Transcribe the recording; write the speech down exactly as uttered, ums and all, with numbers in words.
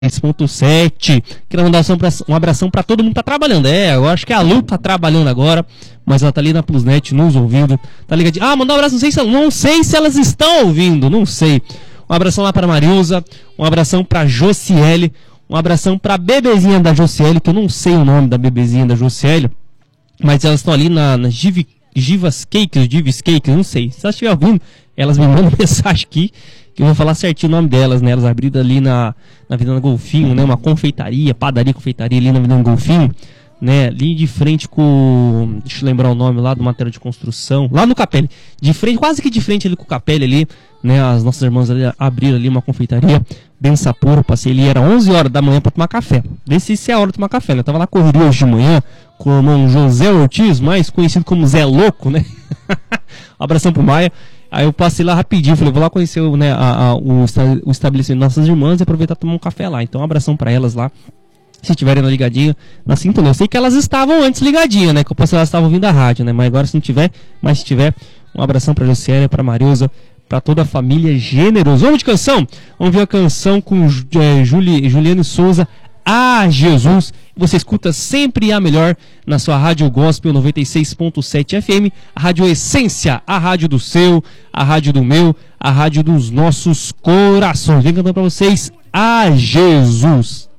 ponto sete. Quero mandar um abração para todo mundo que tá trabalhando. É, eu acho que a Lu tá trabalhando agora, mas ela tá ali na Plusnet nos ouvindo. Tá ligadinho. Ah, mandar um abraço, não sei se, não sei se elas estão ouvindo, não sei. Um abração lá para Marilza, um abração para Josiele, um abração para bebezinha da Josiele, que eu não sei o nome da bebezinha da Josiele, mas elas estão ali na, na Giv, Givas Cakes, Givis Cakes, não sei. Se elas estiverem ouvindo, elas me mandam mensagem aqui, que eu vou falar certinho o nome delas, né? Elas abriram ali na, na Avenida Golfinho, né? Uma confeitaria, padaria, confeitaria ali na Avenida Golfinho, né? Ali de frente com... Deixa eu lembrar o nome lá do material de construção. Lá no Capelli. De frente, quase que de frente ali com o Capelli ali, né? As nossas irmãs ali abriram ali uma confeitaria bem sapura. Passei ali, era onze horas da manhã pra tomar café. Desci se é a hora de tomar café, né? Eu tava na correria hoje de manhã com o irmão José Ortiz, mais conhecido como Zé Louco, né? Um abração pro Maia. Aí eu passei lá rapidinho, falei, vou lá conhecer né, a, a, o, o estabelecimento de nossas irmãs e aproveitar para tomar um café lá. Então um abração para elas lá, se estiverem na ligadinha, na sintonia. Eu sei que elas estavam antes ligadinha, né, que eu passei, elas estavam ouvindo a rádio, né, mas agora se não tiver, mas se tiver, um abração para Josiane, para Marilza, para toda a família Generoso. Vamos de canção? Vamos ver a canção com é, Juli, Juliane Souza, Ah Jesus. Você escuta sempre a melhor na sua Rádio Gospel noventa e seis ponto sete F M, a Rádio Essência, a rádio do seu, a rádio do meu, a rádio dos nossos corações. Vem cantando pra vocês, Ah Jesus.